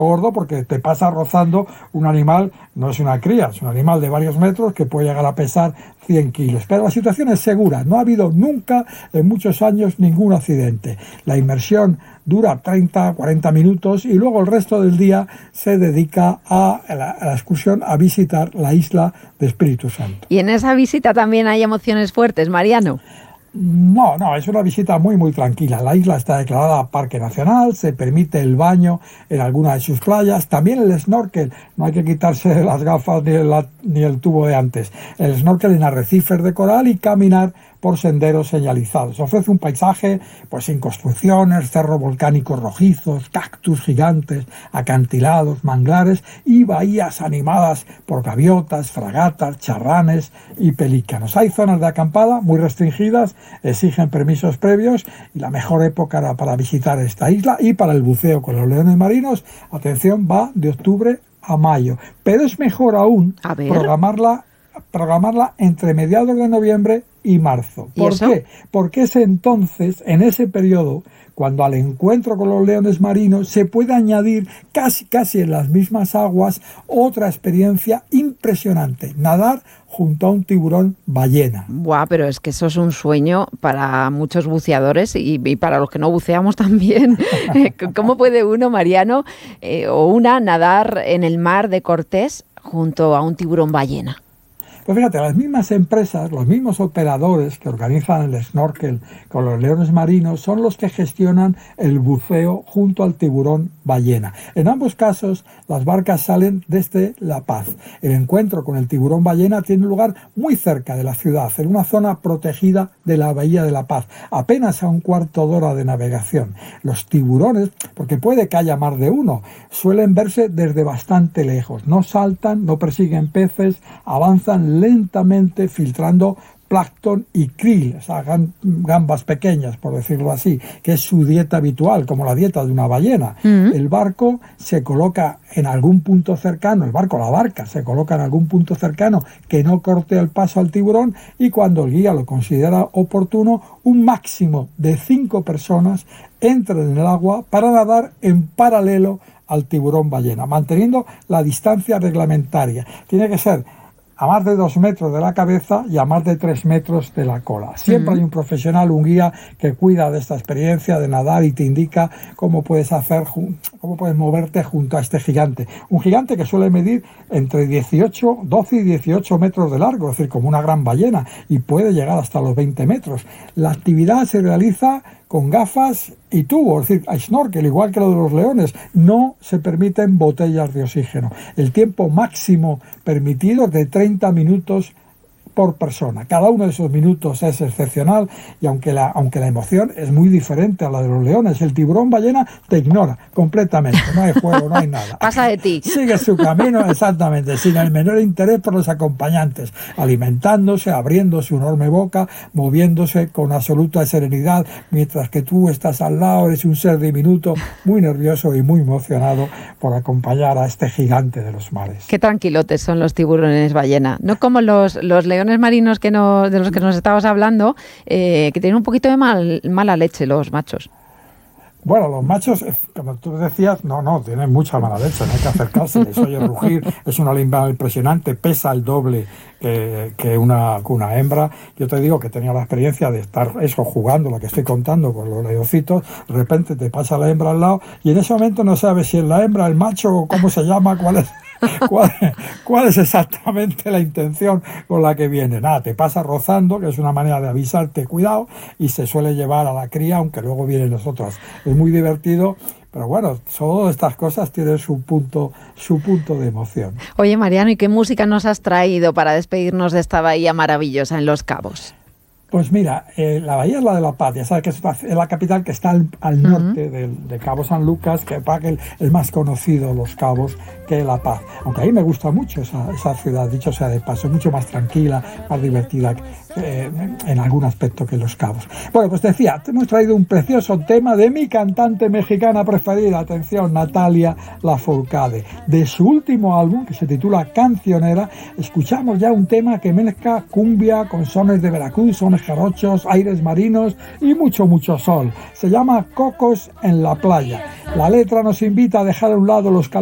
gordo porque te pasa rozando un animal, no es una cría, es un animal de varios metros que puede llegar a pesar 100 kilos. Pero la situación es segura, no ha habido nunca en muchos años ningún accidente. La inmersión dura 30, 40 minutos y luego el resto del día se dedica a la excursión a visitar la isla de Espíritu Santo. Y en esa visita también hay emociones fuertes, Mariano. No, es una visita muy tranquila. La isla está declarada Parque Nacional, se permite el baño en alguna de sus playas, también el snorkel, no hay que quitarse las gafas ni el tubo de antes. El snorkel en arrecifes de coral y caminar por senderos señalizados. Ofrece un paisaje sin construcciones, cerros volcánicos rojizos, cactus gigantes, acantilados, manglares y bahías animadas por gaviotas, fragatas, charranes y pelícanos. Hay zonas de acampada muy restringidas, exigen permisos previos y la mejor época para visitar esta isla y para el buceo con los leones marinos, atención, va de octubre a mayo. Pero es mejor aún programarla entre mediados de noviembre y marzo. ¿Por qué? Porque es entonces, en ese periodo, cuando al encuentro con los leones marinos se puede añadir casi en las mismas aguas otra experiencia impresionante: nadar junto a un tiburón ballena. Buah, pero es que eso es un sueño para muchos buceadores y para los que no buceamos también. ¿Cómo puede uno, Mariano, o una, nadar en el mar de Cortés junto a un tiburón ballena? Pues fíjate, las mismas empresas, los mismos operadores que organizan el snorkel con los leones marinos son los que gestionan el buceo junto al tiburón ballena. En ambos casos, las barcas salen desde La Paz. El encuentro con el tiburón ballena tiene lugar muy cerca de la ciudad, en una zona protegida de la bahía de La Paz, apenas a un cuarto de hora de navegación. Los tiburones, porque puede que haya más de uno, suelen verse desde bastante lejos. No saltan, no persiguen peces, avanzan lentamente filtrando plancton y krill, o sea, gambas pequeñas, por decirlo así, que es su dieta habitual, como la dieta de una ballena. El barco se coloca en algún punto cercano, la barca se coloca en algún punto cercano que no corte el paso al tiburón, y cuando el guía lo considera oportuno, un máximo de 5 personas entran en el agua para nadar en paralelo al tiburón ballena, manteniendo la distancia reglamentaria. Tiene que ser a más de 2 metros de la cabeza y a más de 3 metros de la cola. Siempre hay un profesional, un guía, que cuida de esta experiencia de nadar y te indica cómo puedes moverte junto a este gigante. Un gigante que suele medir entre 12 y 18 metros de largo, es decir, como una gran ballena, y puede llegar hasta los 20 metros. La actividad se realiza con gafas y tubo, es decir, hay snorkel, igual que lo de los leones. No se permiten botellas de oxígeno. El tiempo máximo permitido es de 30 minutos por persona. Cada uno de esos minutos es excepcional y aunque la emoción es muy diferente a la de los leones, el tiburón ballena te ignora completamente, no hay juego, no hay nada. Pasa de ti. Sigue su camino exactamente, sin el menor interés por los acompañantes, alimentándose, abriendo su enorme boca, moviéndose con absoluta serenidad, mientras que tú estás al lado, eres un ser diminuto, muy nervioso y muy emocionado por acompañar a este gigante de los mares. Qué tranquilotes son los tiburones ballena, no como los leones marinos de los que nos estabas hablando, que tienen un poquito de mala leche los machos. Bueno, los machos, como tú decías, no, tienen mucha mala leche, no hay que acercarse, les oye rugir, es una lengua impresionante, pesa el doble que una hembra. Yo te digo que tenía la experiencia de estar jugando, lo que estoy contando con los leoncitos, de repente te pasa la hembra al lado y en ese momento no sabes si es la hembra, el macho o cómo se llama, cuál es exactamente la intención con la que viene. Nada, te pasa rozando, que es una manera de avisarte, cuidado, y se suele llevar a la cría, aunque luego vienen los otros. Es muy divertido, pero bueno, todas estas cosas tienen su punto de emoción. Oye, Mariano, ¿y qué música nos has traído para despedirnos de esta bahía maravillosa en Los Cabos? Pues mira, la bahía es la de La Paz, ya sabes que es la capital que está al norte de Cabo San Lucas, que es más conocido Los Cabos que La Paz. Aunque a mí me gusta mucho esa ciudad, dicho sea de paso, mucho más tranquila, más divertida en algún aspecto que Los Cabos. Bueno, pues decía, te hemos traído un precioso tema de mi cantante mexicana preferida, atención, Natalia Lafourcade. De su último álbum, que se titula Cancionera, escuchamos ya un tema que mezcla cumbia con sones de Veracruz, sones jarochos, aires marinos y mucho sol. Se llama Cocos en la playa. La letra nos invita a dejar a un lado los